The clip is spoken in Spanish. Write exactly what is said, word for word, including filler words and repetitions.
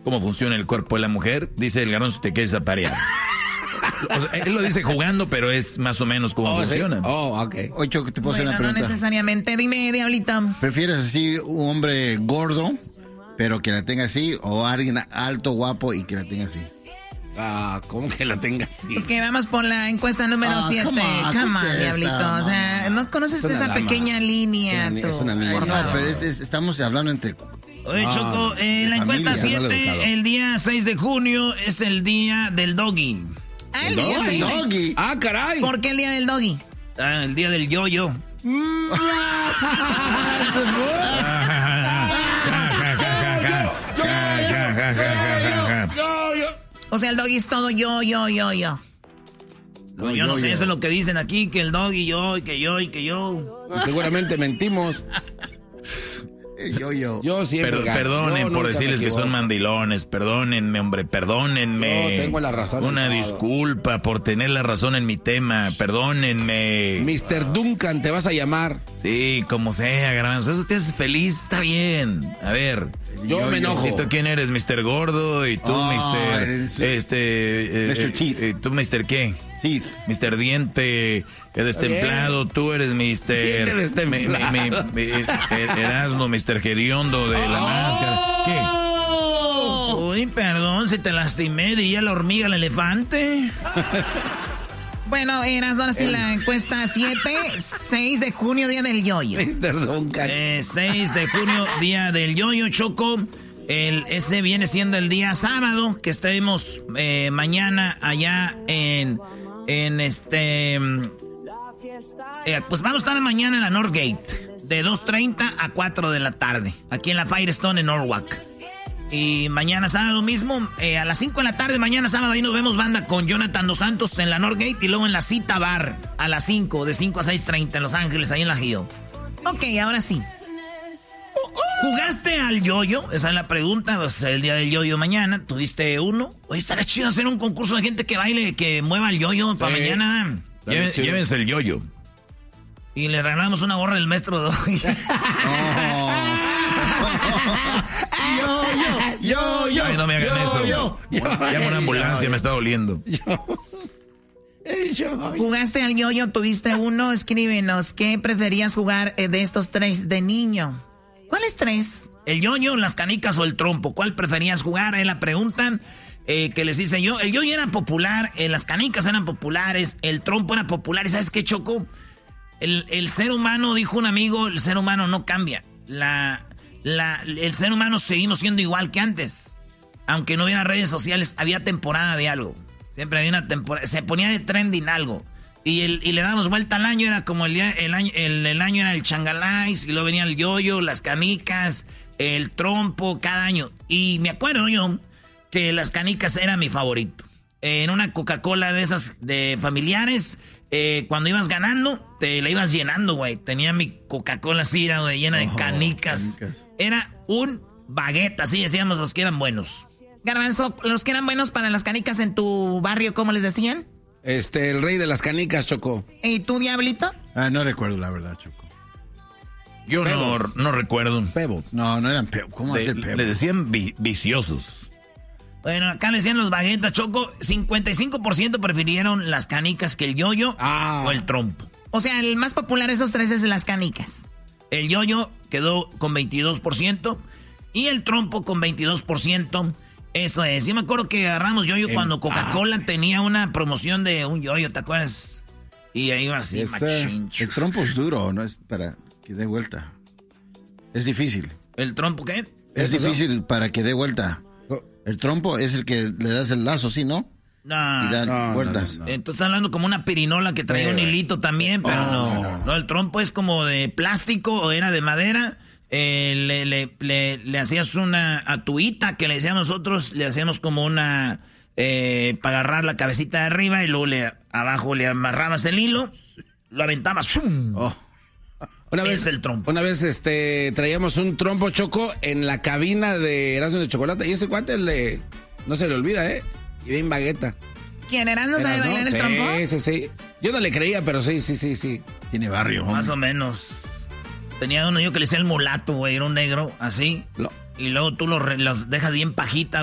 cómo funciona el cuerpo de la mujer, dice el Garbanzo, te quieres aparear. O sea, él lo dice jugando, pero es más o menos cómo oh, funciona. Sí. Oh, ok. Ocho, te puedo hacer bueno, una pregunta. No necesariamente. Dime, Diablita. ¿Prefieres así un hombre gordo, pero que la tenga así, o alguien alto, guapo y que la tenga así? Ah, ¿cómo que la tenga así? Que vamos por la encuesta número siete. Ah, Come on, Diablito. O sea, no conoces esa dama. pequeña línea. Es una, tú. es una niña. No, pero es, es, estamos hablando entre... Oye, No, Choco, eh, de la encuesta familia, no lo he siete, educado. el día seis de junio es el día del doggy. Ah, el, día Doggy, seis de- doggy. Ah, caray. ¿Por qué el día del doggy? Ah, el día del yo-yo. O sea, el doggy es todo yo, yo, yo, yo. No, yo no sé, eso es lo que dicen aquí, que el doggy, yo, y que yo, y que yo. Seguramente mentimos. Yo, yo. Yo siempre Per- gano. perdonen Yo por nunca decirles me que son equivoco. mandilones, perdónenme, hombre, perdónenme. Yo tengo la razón en Una todo. disculpa por tener la razón en mi tema, perdónenme. mister Duncan, te vas a llamar. Sí, como sea, Garbanzo, eso te hace feliz, está bien. A ver. Yo, Yo- me yo- enojo. ¿Y tú quién eres, mister Gordo? ¿Y tú, Oh, mister eres- Este... eh, mister eh, Teeth. eh, ¿Tú, mister qué? Teeth. mister Diente eh, Destemplado, tú eres mister Diente destemplado. me- me- me- eh, Erasmo, mister Gediondo de la máscara. ¿Qué? Uy, perdón, si te lastimé, diría la hormiga al elefante. Bueno, eras ahora sí la encuesta siete, seis de junio, día del yoyo. mister Duncan. Eh, seis de junio, día del yoyo, Choco. El, ese viene siendo el día sábado, que estaremos eh, mañana allá en, en este... eh, pues vamos a estar mañana en la Northgate, de dos treinta a cuatro de la tarde, aquí en la Firestone en Norwalk. Y mañana sábado mismo, eh, a las cinco de la tarde, mañana sábado, ahí nos vemos banda con Jonathan Dos Santos en la Northgate y luego en la Cita Bar a las cinco, de cinco a seis treinta en Los Ángeles, ahí en la Gio. Ok, ahora sí. ¿Jugaste al yoyo? Esa es la pregunta. Va a ser el día del yoyo mañana. ¿Tuviste uno? Oye, estaría chido hacer un concurso de gente que baile, que mueva el yoyo para Sí. mañana. Lleven- llévense el yoyo. Y le regalamos una gorra del maestro Doggy. Yo, yo, yo, yo. Ay, no me hagan yo, eso. Yo, Llama una ambulancia, me está doliendo. ¿Jugaste al yoyo? ¿Tuviste uno? Escríbenos. ¿Qué preferías jugar eh, de estos tres de niño? ¿Cuáles tres? ¿El yoyo, las canicas o el trompo? ¿Cuál preferías jugar? Es la pregunta eh, que les hice yo. El yoyo era popular, eh, las canicas eran populares, el trompo era popular. ¿Y sabes qué, Choco? El, el ser humano, dijo un amigo, el ser humano no cambia. La, la, el ser humano seguimos siendo igual que antes. Aunque no hubiera redes sociales, había temporada de algo. Siempre había una temporada, se ponía de trending algo. Y, el, y le damos vuelta al año, era como el, día, el, año, el, el año era el changalais, y luego venía el yoyo, las canicas, el trompo, cada año. Y me acuerdo yo que las canicas era mi favorito. En una Coca-Cola de esas de familiares, eh, cuando ibas ganando, te la ibas llenando, güey. Tenía mi Coca-Cola así, era, güey, llena de Oh, canicas. canicas. Era un baguette, así decíamos los que eran buenos. Garbanzo, los que eran buenos para las canicas en tu barrio, ¿cómo les decían? Este, el rey de las canicas, Choco. ¿Y tú, Diablito? Ah, no recuerdo la verdad, Choco. Yo no, Pebbles. no recuerdo. Pebbles. No, no eran pebbles. ¿Cómo Le, hacer le pebbles? decían vi- viciosos. Bueno, acá le decían los baguetas, Choco. cincuenta y cinco por ciento prefirieron las canicas que el yoyo Ah. o el trompo. O sea, el más popular de esos tres es las canicas. El yoyo quedó con veintidós por ciento y el trompo con veintidós por ciento. Eso es. Yo me acuerdo que agarramos yoyo El- cuando Coca-Cola tenía una promoción de un yoyo, ¿te acuerdas? Y ahí iba así, Yes, sir. machín. El trompo es duro, no es para que dé vuelta. Es difícil. ¿El trompo qué? Es ¿Eso no? difícil para que dé vuelta. Oh. El trompo es el que le das el lazo, ¿sí, no? No. Y da no, no, vueltas. no, no. Entonces estás hablando como una pirinola que traía Sí, un güey. hilito también, pero Oh, no, no, no. el trompo es como de plástico o era de madera. Eh, le, le, le, le hacías una atuita que le decíamos nosotros, le hacíamos como una eh, para agarrar la cabecita de arriba y luego le, abajo le amarrabas el hilo, lo aventabas. ¡Shum! Oh, Una vez, Es el trompo. Una vez este, traíamos un trompo, Choco en la cabina de Erasmo de Chocolate y ese cuate le, no se le olvida, ¿eh? Y bien bagueta. ¿Quién eras? ¿No sabe Erasmo, bailar el sí, trompo? Sí, sí, Yo no le creía, pero sí, sí, sí, sí. tiene barrio. Más hombre. o menos. Tenía uno yo que le decía el mulato, güey, era un negro, así. Lo- Y luego tú los, re- los dejas bien pajita.